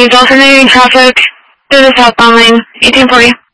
He's alternating traffic to the southbound lane, 1840.